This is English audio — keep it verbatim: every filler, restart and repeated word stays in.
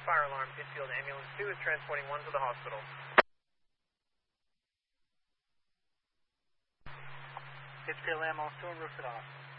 fire alarm. Pittsfield Ambulance two is transporting one to the hospital. Pittsfield Ambulance two, roof it off.